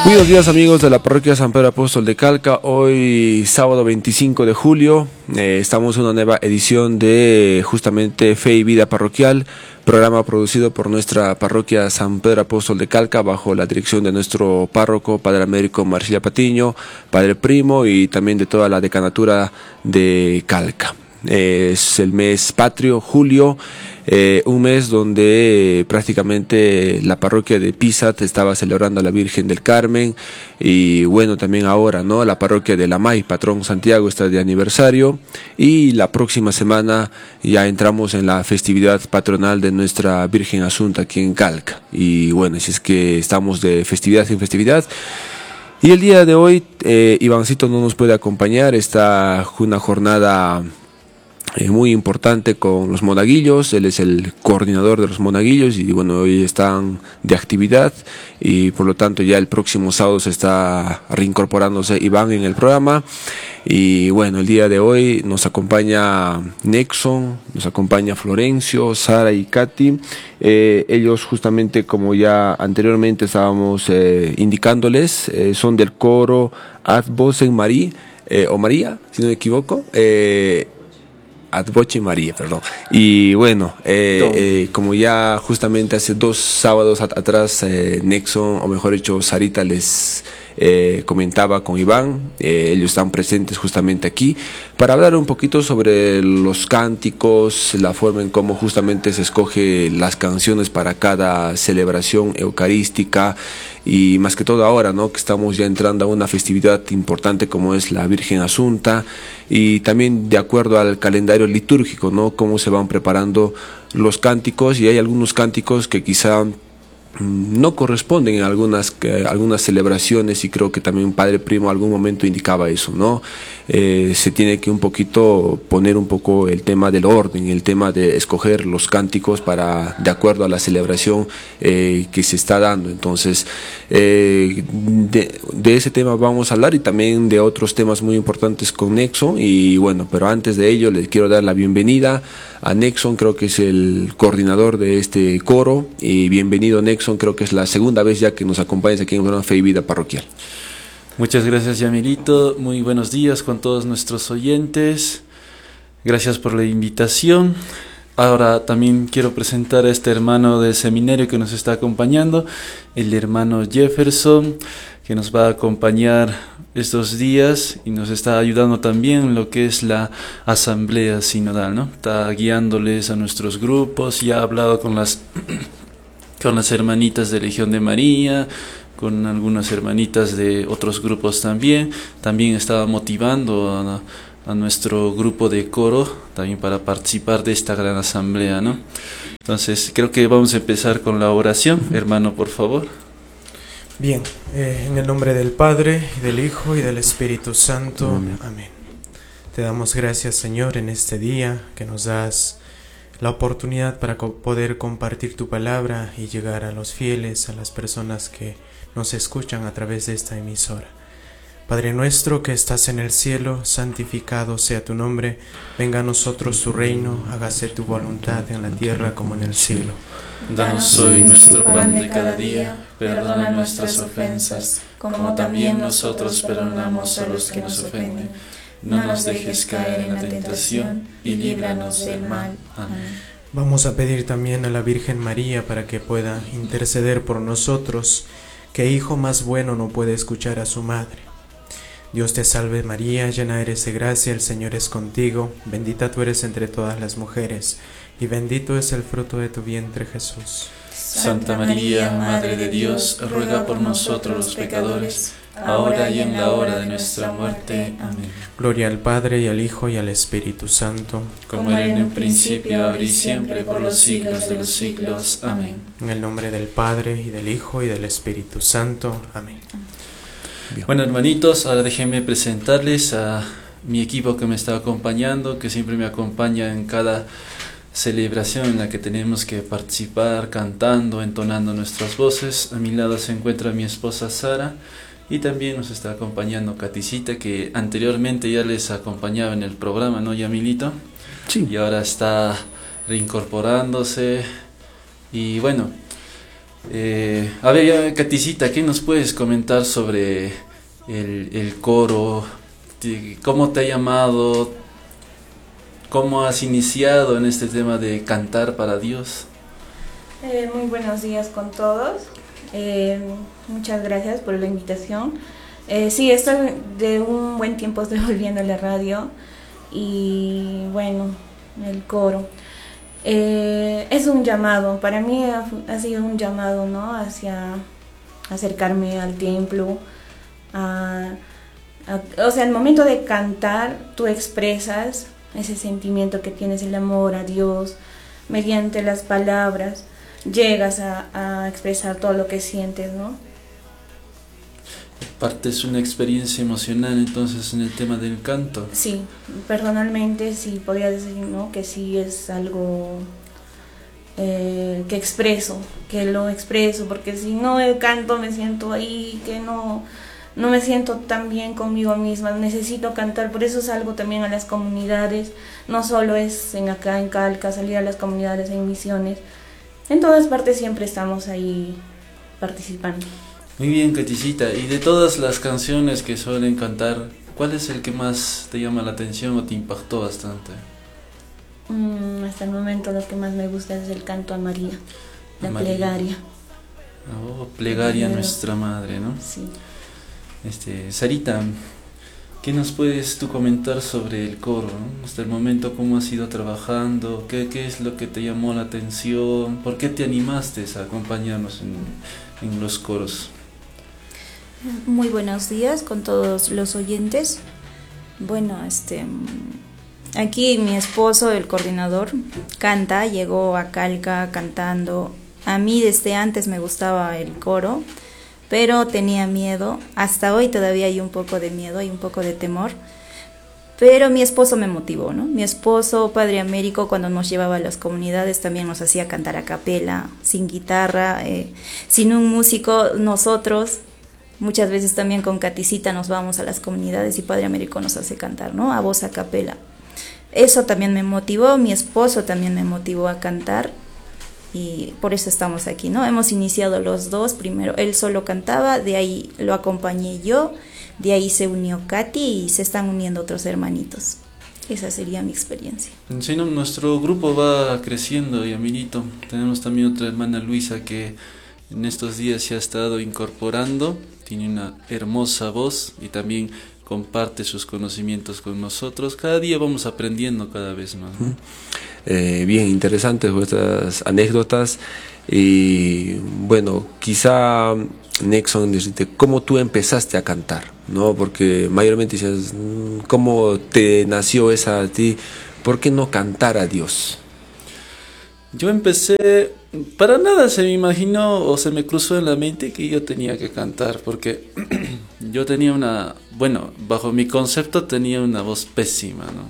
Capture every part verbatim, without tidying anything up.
Buenos días amigos de la parroquia San Pedro Apóstol de Calca. Hoy sábado veinticinco de julio eh, estamos en una nueva edición de justamente Fe y Vida Parroquial, programa producido por nuestra parroquia San Pedro Apóstol de Calca bajo la dirección de nuestro párroco, Padre Américo Marcilla Patiño, Padre Primo y también de toda la decanatura de Calca. Eh, es el mes patrio, julio, eh, un mes donde eh, prácticamente la parroquia de Pisat estaba celebrando a la Virgen del Carmen y bueno, también ahora, ¿no? La parroquia de Lamay, patrón Santiago, está de aniversario y la próxima semana ya entramos en la festividad patronal de nuestra Virgen Asunta aquí en Calca y bueno, si es que estamos de festividad en festividad. Y el día de hoy eh, Ivancito no nos puede acompañar, está una jornada Eh, muy importante con los monaguillos. Él es el coordinador de los monaguillos y bueno, hoy están de actividad y por lo tanto ya el próximo sábado se está reincorporándose Iván en el programa. Y bueno, el día de hoy nos acompaña Nexon, nos acompaña Florencio, Sara y Katy. Eh, ellos justamente, como ya anteriormente estábamos eh, indicándoles, eh, son del coro Ad Vocem María, eh, o María, si no me equivoco, eh, Ad Vocem María, perdón. Y bueno, eh, eh, como ya justamente hace dos sábados at atrás eh, Nexon, o mejor dicho Sarita, les eh, comentaba con Iván, eh, ellos están presentes justamente aquí para hablar un poquito sobre los cánticos, la forma en cómo justamente se escoge las canciones para cada celebración eucarística y más que todo ahora, ¿no? Que estamos ya entrando a una festividad importante como es la Virgen Asunta y también de acuerdo al calendario litúrgico, ¿no? Cómo se van preparando los cánticos y hay algunos cánticos que quizá no corresponden en algunas, eh, algunas celebraciones y creo que también Padre Primo algún momento indicaba eso, ¿no? Eh, se tiene que un poquito poner un poco el tema del orden, el tema de escoger los cánticos para de acuerdo a la celebración eh, que se está dando. Entonces eh, de, de ese tema vamos a hablar y también de otros temas muy importantes con Nexon y bueno, pero antes de ello les quiero dar la bienvenida a Nexon, creo que es el coordinador de este coro y bienvenido Nexon, creo que es la segunda vez ya que nos acompañas aquí en una Fe y Vida Parroquial. Muchas gracias Yamilito, muy buenos días con todos nuestros oyentes, gracias por la invitación. Ahora también quiero presentar a este hermano del seminario que nos está acompañando, el hermano Jefferson, que nos va a acompañar estos días y nos está ayudando también en lo que es la asamblea sinodal, ¿no? Está guiándoles a nuestros grupos, ya ha hablado con las, con las hermanitas de Legión de María, con algunas hermanitas de otros grupos también. También estaba motivando a, a nuestro grupo de coro también para participar de esta gran asamblea, ¿no? Entonces creo que vamos a empezar con la oración. Hermano, por favor. Bien, eh, en el nombre del Padre, y del Hijo, y del Espíritu Santo. Amén. Amén. Te damos gracias, Señor, en este día que nos das la oportunidad para co- poder compartir tu palabra y llegar a los fieles, a las personas que nos escuchan a través de esta emisora. Padre nuestro que estás en el cielo, santificado sea tu nombre, venga a nosotros tu reino, hágase tu voluntad en la tierra como en el cielo. Danos hoy nuestro pan de cada día, perdona nuestras ofensas, como también nosotros perdonamos a los que nos ofenden. No nos dejes caer en la tentación y líbranos del mal. Amén. Vamos a pedir también a la Virgen María para que pueda interceder por nosotros. ¿Qué hijo más bueno no puede escuchar a su madre? Dios te salve María, llena eres de gracia, el Señor es contigo, bendita tú eres entre todas las mujeres, y bendito es el fruto de tu vientre Jesús. Santa María, Madre de Dios, ruega por nosotros los pecadores, ahora y en la hora de nuestra muerte. Amén. Gloria al Padre, y al Hijo, y al Espíritu Santo. Como era en un principio, ahora y siempre, por los siglos de los siglos. Amén. En el nombre del Padre, y del Hijo, y del Espíritu Santo. Amén. Bueno, hermanitos, ahora déjenme presentarles a mi equipo que me está acompañando, que siempre me acompaña en cada celebración en la que tenemos que participar, cantando, entonando nuestras voces. A mi lado se encuentra mi esposa Sara y también nos está acompañando Caticita, que anteriormente ya les acompañaba en el programa, ¿no, Yamilito? Sí. Y ahora está reincorporándose. Y bueno, Eh, a ver, Katicita, ¿qué nos puedes comentar sobre el, el coro? ¿Cómo te ha llamado? ¿Cómo has iniciado en este tema de cantar para Dios? Eh, muy buenos días con todos. Eh, muchas gracias por la invitación. Eh, sí, estoy de un buen tiempo estoy volviendo a la radio y bueno, el coro. Eh, es un llamado, para mí ha, ha sido un llamado, ¿no? Hacia acercarme al templo. A, a, o sea, al momento de cantar, tú expresas ese sentimiento que tienes, el amor a Dios, mediante las palabras, llegas a, a expresar todo lo que sientes, ¿no? Parte es una experiencia emocional entonces en el tema del canto. Sí, personalmente sí podría decir, ¿no? Que sí es algo eh, que expreso, que lo expreso, porque si no canto me siento ahí, que no, no me siento tan bien conmigo misma, necesito cantar, por eso salgo también a las comunidades, no solo es en acá en Calca, salir a las comunidades en misiones, en todas partes siempre estamos ahí participando. Muy bien, Katicita, y de todas las canciones que suelen cantar, ¿cuál es el que más te llama la atención o te impactó bastante? Mm, hasta el momento lo que más me gusta es el canto a María, la María. plegaria. Oh, plegaria a nuestra madre, ¿no? Sí. Este, Sarita, ¿qué nos puedes tú comentar sobre el coro, ¿no? Hasta el momento, ¿cómo has ido trabajando? ¿Qué, qué es lo que te llamó la atención? ¿Por qué te animaste a acompañarnos en, en los coros? Muy buenos días con todos los oyentes. Bueno, este, aquí mi esposo, el coordinador, canta, llegó a Calca cantando. A mí desde antes me gustaba el coro, pero tenía miedo. Hasta hoy todavía hay un poco de miedo, hay un poco de temor. Pero mi esposo me motivó, ¿no? Mi esposo, Padre Américo, cuando nos llevaba a las comunidades también nos hacía cantar a capela, sin guitarra, eh, sin un músico, nosotros. Muchas veces también con Katicita nos vamos a las comunidades y Padre Américo nos hace cantar, ¿no? A voz a capela. Eso también me motivó, mi esposo también me motivó a cantar y por eso estamos aquí, ¿no? Hemos iniciado los dos, primero él solo cantaba, de ahí lo acompañé yo, de ahí se unió Katy y se están uniendo otros hermanitos. Esa sería mi experiencia. Sí, no, nuestro grupo va creciendo, Yamirito. Tenemos también otra hermana, Luisa, que en estos días se ha estado incorporando. Tiene una hermosa voz y también comparte sus conocimientos con nosotros. Cada día vamos aprendiendo cada vez más, ¿no? Eh, bien, interesantes vuestras anécdotas. Y bueno, quizá Nexon, ¿cómo tú empezaste a cantar? ¿No? Porque mayormente dices, ¿cómo te nació esa a ti? ¿Por qué no cantar a Dios? Yo empecé, para nada se me imaginó o se me cruzó en la mente que yo tenía que cantar, porque yo tenía una, bueno, bajo mi concepto tenía una voz pésima, ¿no?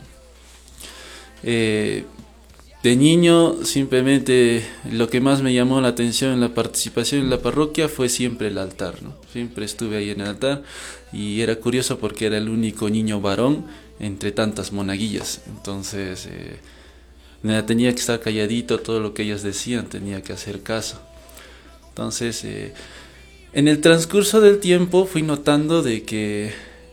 Eh, de niño simplemente lo que más me llamó la atención en la participación en la parroquia fue siempre el altar, ¿no? Siempre estuve ahí en el altar y era curioso porque era el único niño varón entre tantas monaguillas, entonces Eh, tenía que estar calladito, todo lo que ellas decían tenía que hacer caso. Entonces, eh, en el transcurso del tiempo fui notando de que eh,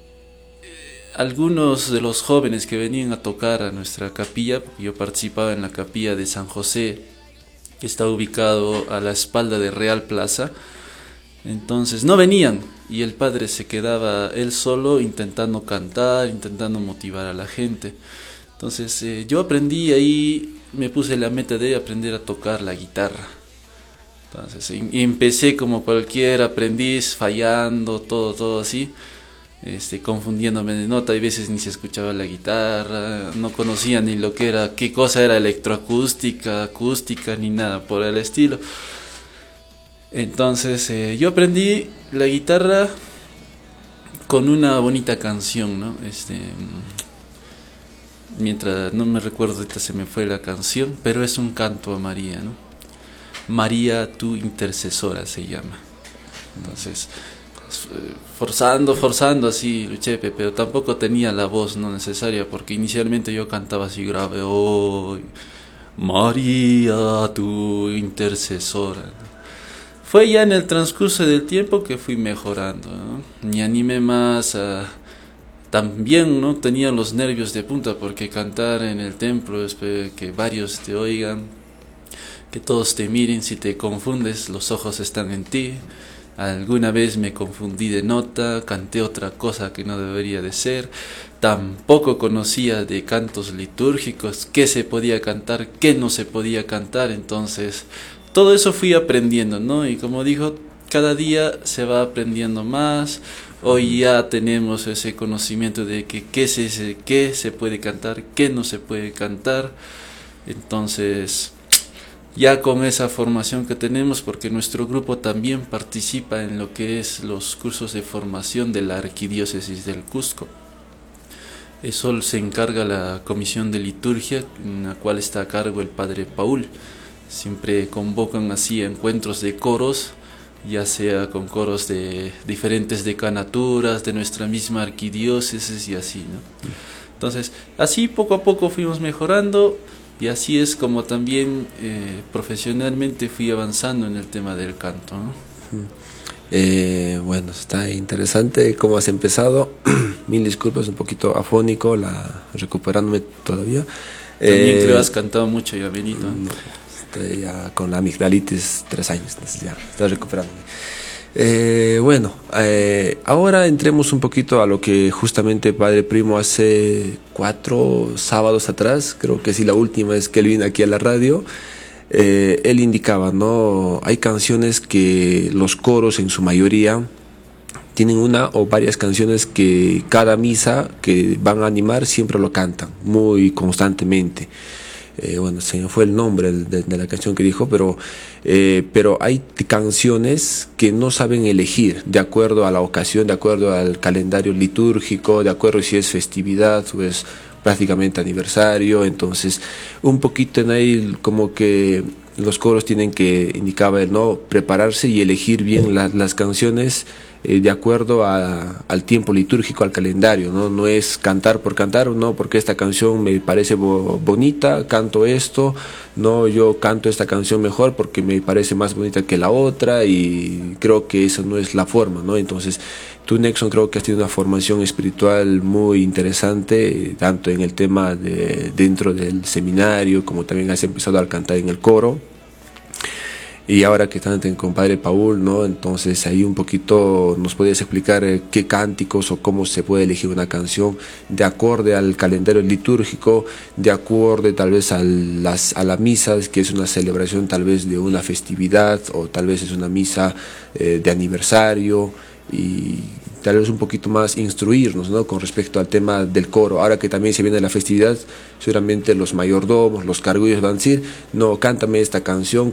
algunos de los jóvenes que venían a tocar a nuestra capilla, porque yo participaba en la capilla de San José, que está ubicado a la espalda de Real Plaza, entonces no venían y el padre se quedaba él solo intentando cantar, intentando motivar a la gente. Entonces eh, yo aprendí ahí, me puse la meta de aprender a tocar la guitarra. Entonces y, y empecé como cualquier aprendiz, fallando, todo, todo así, este, confundiéndome de nota, y veces ni se escuchaba la guitarra, no conocía ni lo que era, qué cosa era electroacústica, acústica, ni nada por el estilo. Entonces eh, yo aprendí la guitarra con una bonita canción, ¿no? Este... Mientras no me recuerdo, ahorita se me fue la canción, pero es un canto a María, ¿no? María, tu intercesora se llama. Entonces, forzando, forzando así, luché, pero tampoco tenía la voz no necesaria, porque inicialmente yo cantaba así grave, oh, María, tu intercesora, ¿no? fue ya en el transcurso del tiempo que fui mejorando, ¿no? Me animé más a... También, ¿no? Tenía los nervios de punta porque cantar en el templo es que varios te oigan, que todos te miren, si te confundes los ojos están en ti. Alguna vez me confundí de nota, canté otra cosa que no debería de ser. Tampoco conocía de cantos litúrgicos, qué se podía cantar, qué no se podía cantar. Entonces todo eso fui aprendiendo, ¿no? Y como dijo, cada día se va aprendiendo más. Hoy ya tenemos ese conocimiento de que qué se, qué se puede cantar, qué no se puede cantar. Entonces, ya con esa formación que tenemos, porque nuestro grupo también participa en lo que es los cursos de formación de la Arquidiócesis del Cusco. Eso se encarga la Comisión de Liturgia, en la cual está a cargo el Padre Paul. Siempre convocan así encuentros de coros, ya sea con coros de diferentes decanaturas de nuestra misma arquidiócesis y así, ¿no? Entonces, así poco a poco fuimos mejorando y así es como también eh, profesionalmente fui avanzando en el tema del canto, ¿no? Eh, bueno, está interesante cómo has empezado. Mil disculpas, un poquito afónico, la recuperándome todavía. También eh, creo has cantado mucho ya, Benito. Estoy ya con la amigdalitis tres años, entonces ya estoy recuperándome. Eh, bueno, eh, ahora entremos un poquito a lo que justamente Padre Primo hace cuatro sábados atrás, creo que sí, la última vez que él vino aquí a la radio, eh, él indicaba, ¿no? Hay canciones que los coros en su mayoría tienen una o varias canciones que cada misa que van a animar siempre lo cantan muy constantemente. Eh, bueno, se me fue el nombre de, de la canción que dijo, pero, eh, pero hay canciones que no saben elegir de acuerdo a la ocasión, de acuerdo al calendario litúrgico, de acuerdo si es festividad o es prácticamente aniversario. Entonces, un poquito en ahí como que los coros tienen que, indicaba él, ¿no? Prepararse y elegir bien la, las canciones eh, de acuerdo a, al tiempo litúrgico, al calendario, ¿no? No es cantar por cantar, no, porque esta canción me parece bo bonita, canto esto, no, yo canto esta canción mejor porque me parece más bonita que la otra y creo que esa no es la forma, ¿no? Entonces, tú, Nexon, creo que has tenido una formación espiritual muy interesante, tanto en el tema de dentro del seminario, como también has empezado a cantar en el coro. Y ahora que están con Padre Paul, ¿no? Entonces ahí un poquito nos podías explicar eh, qué cánticos o cómo se puede elegir una canción de acorde al calendario litúrgico, de acorde tal vez a las a la misa, que es una celebración tal vez de una festividad o tal vez es una misa eh, de aniversario, y tal vez un poquito más instruirnos, ¿no? Con respecto al tema del coro. Ahora que también se viene la festividad, seguramente los mayordomos, los cargullos van a decir, no, cántame esta canción